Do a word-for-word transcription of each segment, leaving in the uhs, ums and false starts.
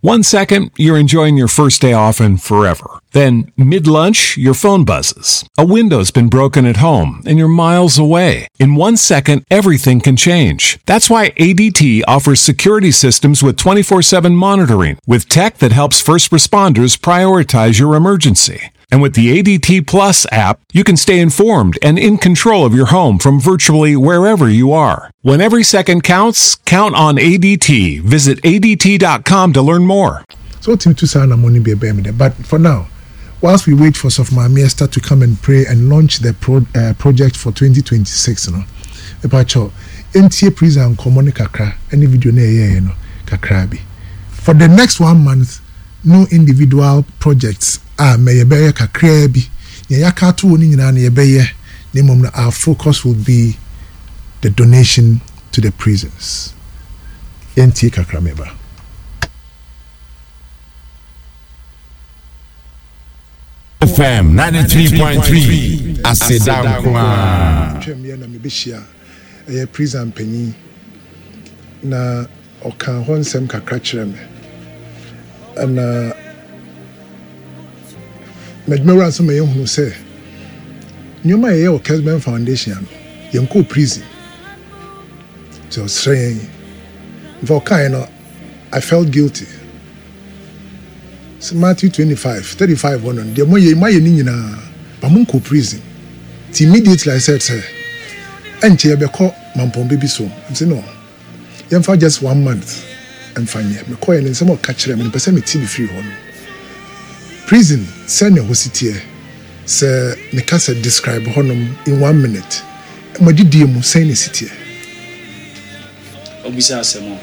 One second, you're enjoying your first day off and forever. Then, mid-lunch, your phone buzzes. A window's been broken at home and you're miles away. In one second, everything can change. That's why A D T offers security systems with twenty-four seven monitoring, with tech that helps first responders prioritize your emergency. And with the A D T Plus app, you can stay informed and in control of your home from virtually wherever you are. When every second counts, count on A D T. Visit A D T dot com to learn more. So, Tim Tusana money be a but for now, whilst we wait for Sofma Miesta to come and pray and launch the pro, uh, project for twenty twenty-six, no, Epacho, N T A prison common kakra, any video ne no kakrabi. For the next one month, no individual projects are may be kakra bi. Ya yakatu oni nyina na yebeye. Nemom our focus will be the donation to the prisons. N T A kakra meba. F M ninety-three point three Asedankwa. Twemye na mebehia eh prison panyi na okan ho nsem kakra kire me. Ana medmera so me hu say nyoma ye o Kesben Foundation yenko prison. So saying for kind of I felt guilty. So Matthew twenty-five, thirty-five one on the mo ye my nyina ba monko prison. Ti immediately I said sir enche ye be call mampon baby so. I say no. Yem for just one month and fine me call and some catch them person me ti be free one. Prison send your city sir me can say describe honum in one minute. Mo didi mu send the city. Obisa asemo.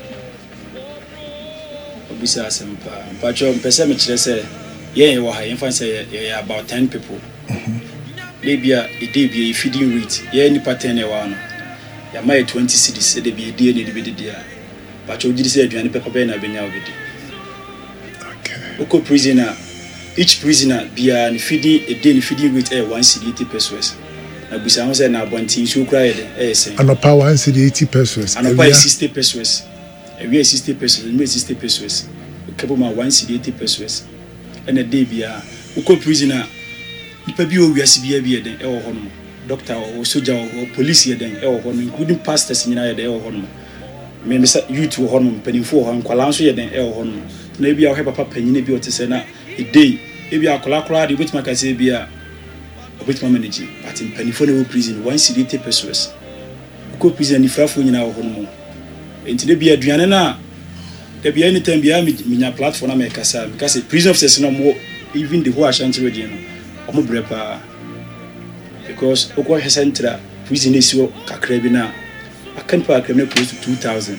Obisa asemo pa. Pacho mpese me kire say ye wo ha yen fan say ye about ten people. Mhm. Lebia e dey be feeding rate. Ye ni pattern e wa no. Ya mai twenty cities e dey be dey na dey be dey. Pacho didi say aduane pepper be na benya obedi. Okay. Oko prisoner, each prisoner bia ni feeding a day ni feeding rate e one cedi eighty pesos. Na busa ho say na abontin so kura ye dey e say. Anopa one cedi eighty pesos. Anopa sixty pesos. Ewie sixty pesos, me sixty pesos. Kabo ma one cedi eighty pesos. And a day bia oko prisoner nipa bi o wiase bia bia den e wo ho no. Doctor or soldier or police ye den e wo ho no, including pastors nyina ye den e wo ho no. Me me youth wo ho no, penifo ho nkwala nso ye den e wo ho no. Na bia wo he papa panyine bi o te say na a day e bia akola kola de wetin maka say bia obetima manage but in penifo na wo prison one cedi eighty pesos. Ko prison ni frafo nyina wo ho no. Enti de bia aduane na de bia anytime bia minya platform na me kasa because prison officers no mo even the whole Ashanti region no omo brepa because okwa hesentra prison is wo kakra bi na akan pa criminal close to two thousand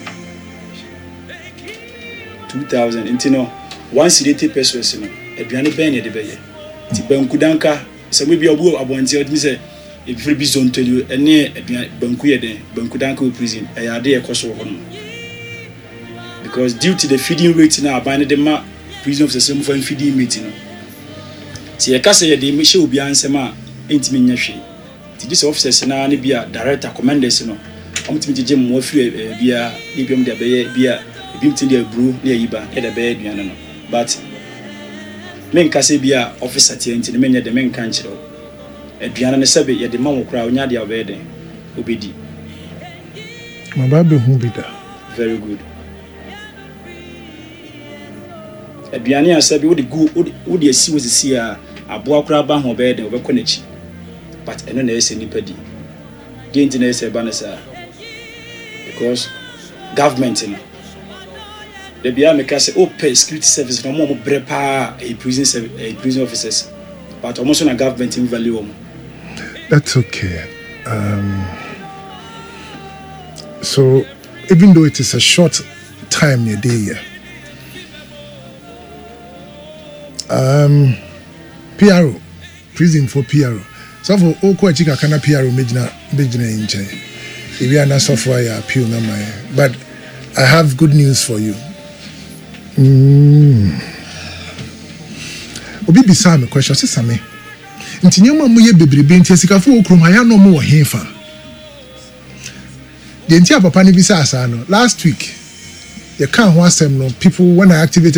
two thousand enti no one cedi eighty pesos no aduane ben ne de beye ti banku danka se me bia obu abonti odimi se e free bi zone tell ene aduane banku ye den banku danka o prison e ya de e koso ho no because due to the feeding rate now abane de ma prison officers mo fan feeding rate no ti e kase ye de me she obi ansema entimi nya hwe ti dis officers na ne bia director commanders no omtimi jeje mo afiri bia e biam de beye bia e biam tin de abru na yiba e de beye aduane no but men kase bia officer ti entini men ye de men kan kire aduane ne sebe ye de ma wo kra onya de obeye den obedi mababe hu bida very good. Aduane asabi wo de go wo de asi wo sisi a aboa kra ba ho be de wo be konachi but eno na ese nipa di de nti na ese ba na sa because government no de bia me ka say o pay security service no mo mo brepa a prison service a prison officers but almost na government in value om. That's okay. Um so even though it is a short time a day here, um P R O prison for P R O so for oko achika kana P R O mejina mejina inche if you are not software ya appeal na my but I have good news for you. mm obi bisa me question say same nti nyoma mo ye bebrebe nti asikafo okrom ha ya no mo wo hefa the entire papa ni bisa asa no last week you can't want them no people when I activated